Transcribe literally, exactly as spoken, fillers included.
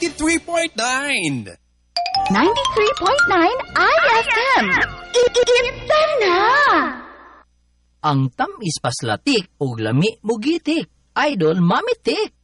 ninety-three point nine. ninety-three point nine I F M. Iita na! Ang tamis paslatik o lami mugitik. Idol Mamitik.